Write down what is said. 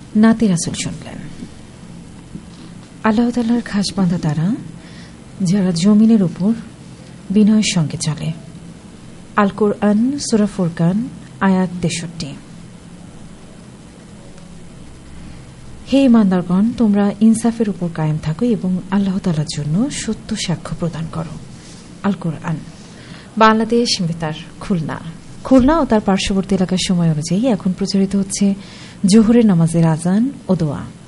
নাতে রাসূল শুনলেন। আল্লাহ তাআলার খাস বান্দা তারা যারা জমিনের উপর বিনয়ের সঙ্গে চলে। আল কোরআন সূরা ফুরকান আয়াত 63। হে ইমানদারগণ, তোমরা ইনসাফের উপর কায়েম থাকো এবং আল্লাহ তাআলার জন্য সত্য সাক্ষ্য প্রদান করো। আল কোরআন। বাংলাদেশ বেতার, খুলনা ও তার পার্শ্ববর্তী এলাকার সময় অনুযায়ী এখন প্রচারিত হচ্ছে জোহরের নামাজের আজান ও দোয়া।